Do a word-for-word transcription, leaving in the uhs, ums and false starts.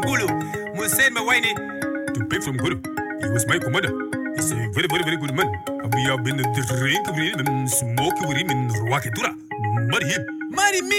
Gulu, Musain Mawaini, to pay from Gulu. He was my commander. He's a very, very, very good man. We have been drinking with him and smoking with him in Ruaketura. Marry him. Marry me!